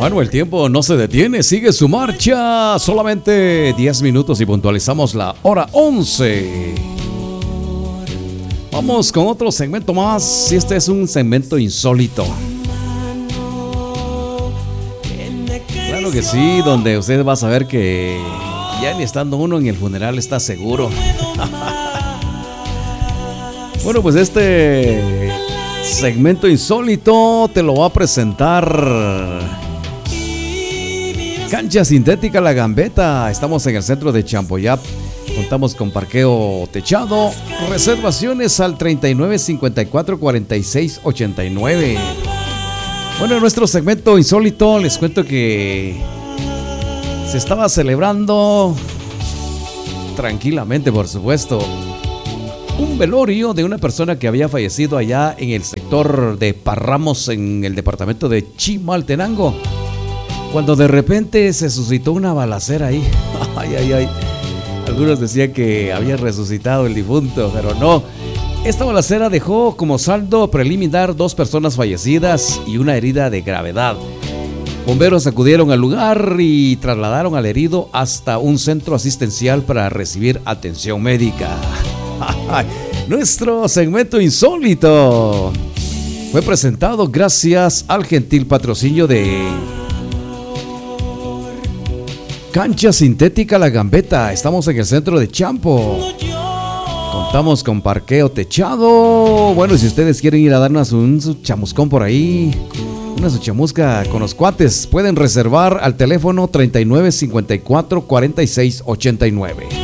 Bueno, el tiempo no se detiene, sigue su marcha. Solamente 10 minutos y puntualizamos la hora 11. Vamos con otro segmento más. Este es un segmento insólito. Claro que sí, donde usted va a saber que ya ni estando uno en el funeral está seguro. Bueno, pues este segmento insólito te lo va a presentar Cancha Sintética La Gambeta. Estamos en el centro de Champoyap. Contamos con parqueo techado. Reservaciones al 39 54 46 89. Bueno, en nuestro segmento insólito les cuento que se estaba celebrando tranquilamente, por supuesto, un velorio de una persona que había fallecido allá en el sector de Parramos, en el departamento de Chimaltenango, cuando de repente se suscitó una balacera ahí. Ay, ay, ay. Algunos decían que había resucitado el difunto, pero no. Esta balacera dejó como saldo preliminar 2 personas fallecidas y una herida de gravedad. Bomberos acudieron al lugar y trasladaron al herido hasta un centro asistencial para recibir atención médica. Nuestro segmento insólito fue presentado gracias al gentil patrocinio de Cancha Sintética La Gambeta. Estamos en el centro de Champo. Contamos con parqueo techado. Bueno, si ustedes quieren ir a darnos un chamuscón por ahí, una su chamusca con los cuates, pueden reservar al teléfono 39 54 46 89.